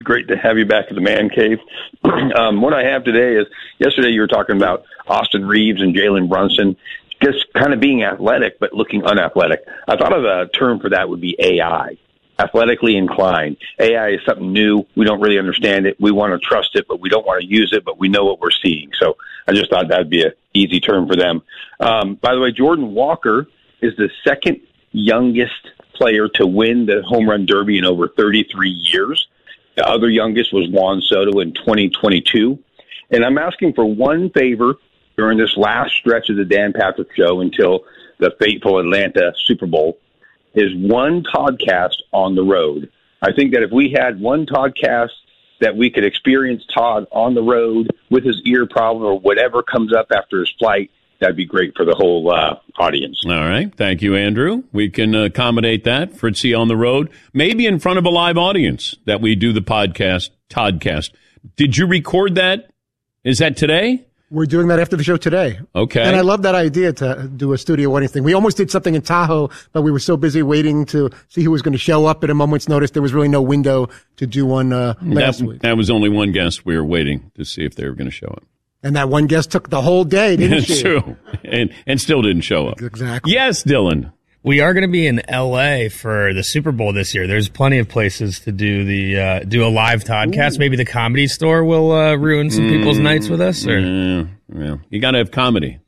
Great to have you back at the Man Cave. What I have today is, yesterday you were talking about Austin Reeves and Jalen Brunson just kind of being athletic but looking unathletic. I thought of a term for that would be AI, athletically inclined. AI is something new. We don't really understand it. We want to trust it, but we don't want to use it, but we know what we're seeing. So I just thought that would be an easy term for them. By the way, Jordan Walker is the second youngest player to win the home run derby in over 33 years. The other youngest was Juan Soto in 2022. And I'm asking for one favor during this last stretch of the Dan Patrick Show until the fateful Atlanta Super Bowl is one Toddcast on the road. I think that if we had one Toddcast that we could experience Todd on the road with his ear problem or whatever comes up after his flight, that'd be great for the whole audience. All right. Thank you, Andrew. We can accommodate that. Fritzy on the road, maybe in front of a live audience that we do the podcast, Toddcast. Did you record that? Is that today? We're doing that after the show today. Okay. And I love that idea to do a studio audience thing. We almost did something in Tahoe, but we were so busy waiting to see who was going to show up at a moment's notice. There was really no window to do one last week. That was only one guest we were waiting to see if they were going to show up. And that one guest took the whole day, didn't she? That's true. And still didn't show up. Exactly. Yes, Dylan. We are going to be in L.A. for the Super Bowl this year. There's plenty of places to do do a live Toddcast. Ooh. Maybe the Comedy Store will ruin some people's nights with us. Or Well, you got to have comedy.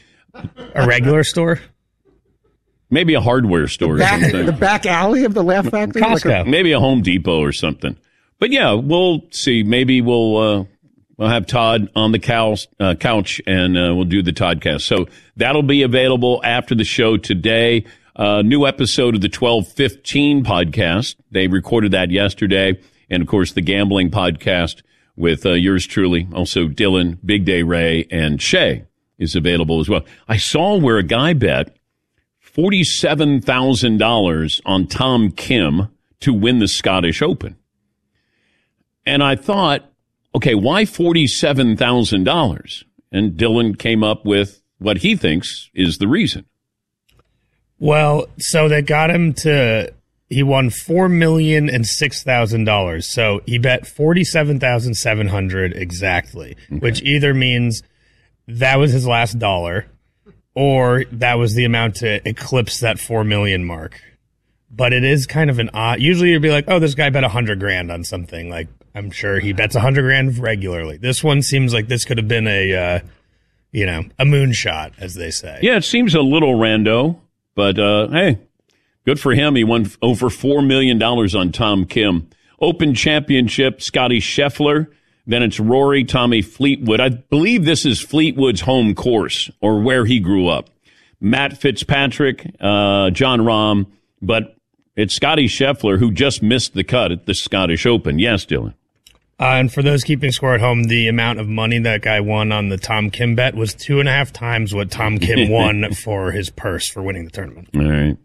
a regular store? Maybe a hardware store. The back alley of the Laugh Factory? Costco. Maybe a Home Depot or something. But yeah, we'll see. Maybe we'll have Todd on the couch and we'll do the Toddcast. So that'll be available after the show today. New episode of the 12:15 podcast. They recorded that yesterday. And, of course, the gambling podcast with yours truly, also Dylan, Big Day Ray, and Shay is available as well. I saw where a guy bet $47,000 on Tom Kim to win the Scottish Open. And I thought, okay, why $47,000? And Dylan came up with what he thinks is the reason. Well, so they got him to, he won $4,006,000. So he bet $47,700 exactly, okay, which either means that was his last dollar or that was the amount to eclipse that 4 million mark. But it is kind of an odd, usually you'd be like, oh, this guy bet $100,000 on something. Like, I'm sure he bets $100,000 regularly. This one seems like this could have been a moonshot, as they say. Yeah, it seems a little rando. But, hey, good for him. He won over $4 million on Tom Kim. Open Championship, Scotty Scheffler. Then it's Rory, Tommy Fleetwood. I believe this is Fleetwood's home course or where he grew up. Matt Fitzpatrick, John Rahm. But it's Scotty Scheffler who just missed the cut at the Scottish Open. Yes, Dylan. And for those keeping score at home, the amount of money that guy won on the Tom Kim bet was 2.5 times what Tom Kim won for his purse for winning the tournament. All right.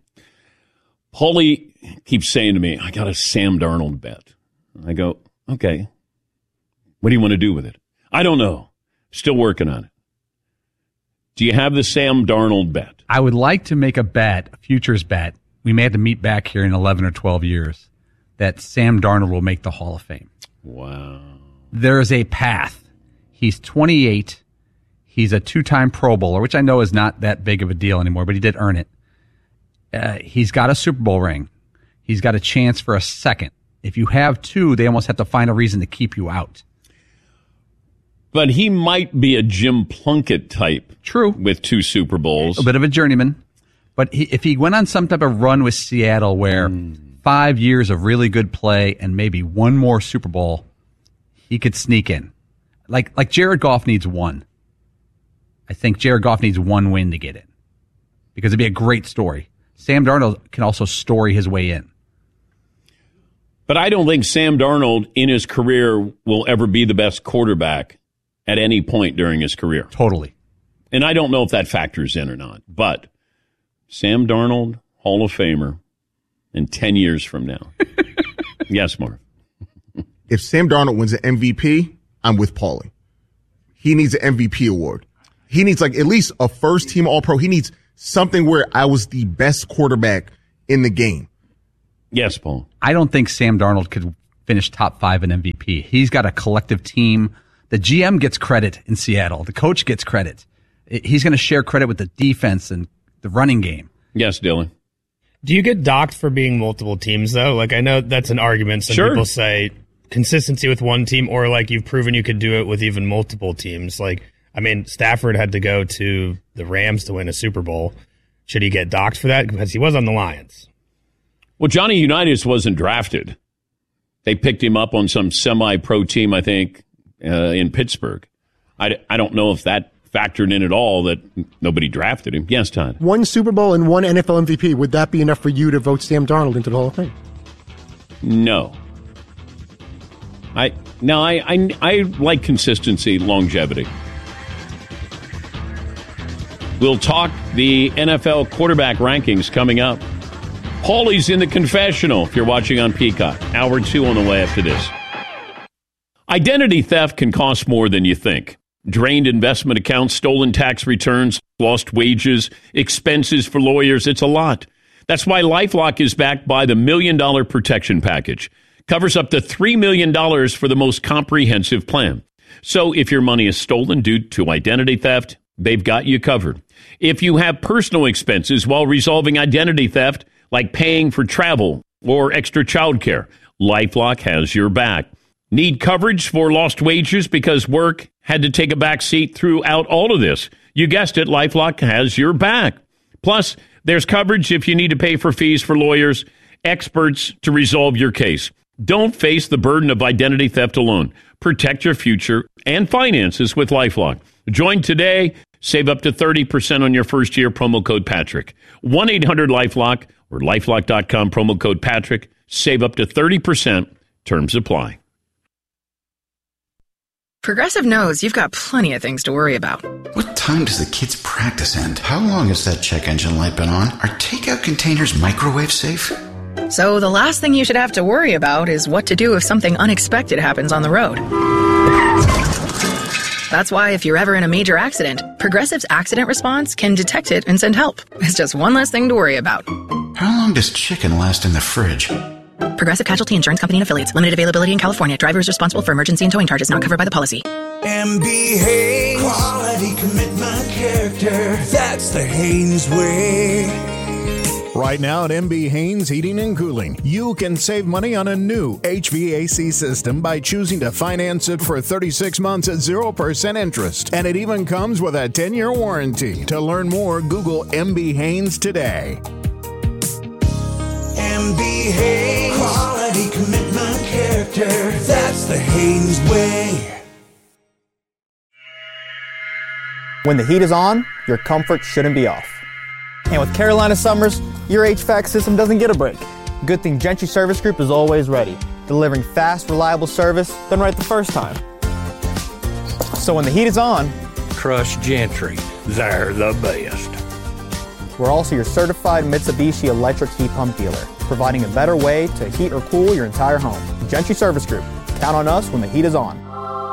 Paulie keeps saying to me, I got a Sam Darnold bet. I go, okay. What do you want to do with it? I don't know. Still working on it. Do you have the Sam Darnold bet? I would like to make a bet, a futures bet. We may have to meet back here in 11 or 12 years that Sam Darnold will make the Hall of Fame. Wow. There is a path. He's 28. He's a 2-time Pro Bowler, which I know is not that big of a deal anymore, but he did earn it. He's got a Super Bowl ring. He's got a chance for a second. If you have 2, they almost have to find a reason to keep you out. But he might be a Jim Plunkett type. True. With 2 Super Bowls. A bit of a journeyman. But if he went on some type of run with Seattle where 5 years of really good play and maybe one more Super Bowl, he could sneak in. Like Jared Goff needs 1. I think Jared Goff needs 1 win to get in. Because it'd be a great story. Sam Darnold can also story his way in. But I don't think Sam Darnold in his career will ever be the best quarterback at any point during his career. Totally. And I don't know if that factors in or not. But Sam Darnold, Hall of Famer, in 10 years from now. Yes, Marv. If Sam Darnold wins an MVP, I'm with Paulie. He needs an MVP award. He needs like at least a first-team All-Pro. He needs something where I was the best quarterback in the game. Yes, Paul. I don't think Sam Darnold could finish top 5 in MVP. He's got a collective team. The GM gets credit in Seattle. The coach gets credit. He's going to share credit with the defense and the running game. Yes, Dylan. Do you get docked for being multiple teams, though? Like, I know that's an argument. Some people say consistency with one team, or like you've proven you could do it with even multiple teams. Like, I mean, Stafford had to go to the Rams to win a Super Bowl. Should he get docked for that? Because he was on the Lions. Well, Johnny Unitas wasn't drafted. They picked him up on some semi-pro team, I think, in Pittsburgh. I don't know if that factored in at all that nobody drafted him. Yes, Todd. One Super Bowl and one NFL MVP. Would that be enough for you to vote Sam Darnold into the Hall of Fame? No. I like consistency, longevity. We'll talk the NFL quarterback rankings coming up. Paulie's in the confessional if you're watching on Peacock. Hour 2 on the way after this. Identity theft can cost more than you think. Drained investment accounts, stolen tax returns, lost wages, expenses for lawyers. It's a lot. That's why LifeLock is backed by the $1 Million Protection Package. Covers up to $3 million for the most comprehensive plan. So if your money is stolen due to identity theft, they've got you covered. If you have personal expenses while resolving identity theft, like paying for travel or extra childcare, LifeLock has your back. Need coverage for lost wages because work had to take a back seat throughout all of this? You guessed it, LifeLock has your back. Plus, there's coverage if you need to pay for fees for lawyers, experts to resolve your case. Don't face the burden of identity theft alone. Protect your future and finances with LifeLock. Join today. Save up to 30% on your first year. Promo code Patrick. 1-800-LifeLock or LifeLock.com. Promo code Patrick. Save up to 30%. Terms apply. Progressive knows you've got plenty of things to worry about. What time does the kids' practice end? How long has that check engine light been on? Are takeout containers microwave safe? So the last thing you should have to worry about is what to do if something unexpected happens on the road. That's why if you're ever in a major accident, Progressive's accident response can detect it and send help. It's just one less thing to worry about. How long does chicken last in the fridge? Progressive Casualty Insurance Company and Affiliates. Limited availability in California. Driver is responsible for emergency and towing charges not covered by the policy. MB Haynes. Quality, commitment, character. That's the Haynes way. Right now at MB Haynes Heating and Cooling, you can save money on a new HVAC system by choosing to finance it for 36 months at 0% interest. And it even comes with a 10-year warranty. To learn more, Google MB Haynes today. MB Haynes. Quality, commitment, character. That's the Haynes way. When the heat is on, your comfort shouldn't be off. And with Carolina Summers, your HVAC system doesn't get a break. Good thing Gentry Service Group is always ready, delivering fast, reliable service done right the first time. So when the heat is on, trust Gentry. They're the best. We're also your certified Mitsubishi electric heat pump dealer, providing a better way to heat or cool your entire home. Gentry Service Group. Count on us when the heat is on.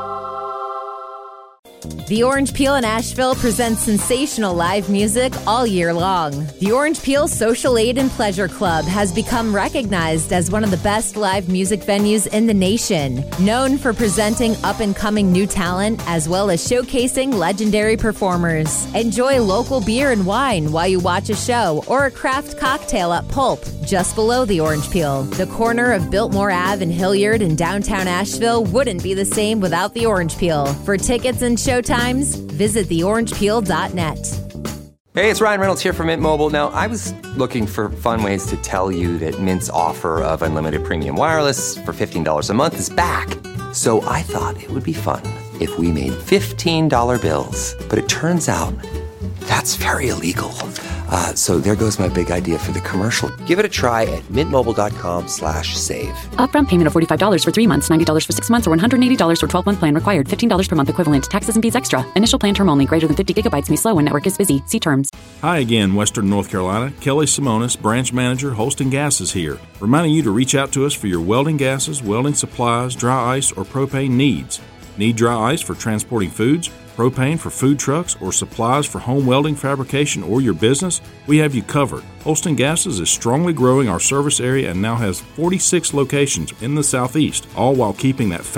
The Orange Peel in Asheville presents sensational live music all year long. The Orange Peel Social Aid and Pleasure Club has become recognized as one of the best live music venues in the nation, known for presenting up-and-coming new talent as well as showcasing legendary performers. Enjoy local beer and wine while you watch a show or a craft cocktail at Pulp, just below the Orange Peel. The corner of Biltmore Ave and Hilliard in downtown Asheville wouldn't be the same without the Orange Peel. For tickets and showtimes, visit theorangepeel.net. Hey, it's Ryan Reynolds here from Mint Mobile. Now, I was looking for fun ways to tell you that Mint's offer of unlimited premium wireless for $15 a month is back. So I thought it would be fun if we made $15 bills. But it turns out that's very illegal. So there goes my big idea for the commercial. Give it a try at mintmobile.com/save. Upfront payment of $45 for 3 months, $90 for 6 months, or $180 for 12-month plan required. $15 per month equivalent. Taxes and fees extra. Initial plan term only. Greater than 50 gigabytes may slow when network is busy. See terms. Hi again, Western North Carolina. Kelly Simonis, branch manager, Holston Gases here. Reminding you to reach out to us for your welding gases, welding supplies, dry ice, or propane needs. Need dry ice for transporting foods? propane for food trucks, or supplies for home welding, fabrication, or your business, we have you covered. Holston Gases is strongly growing our service area and now has 46 locations in the Southeast, all while keeping that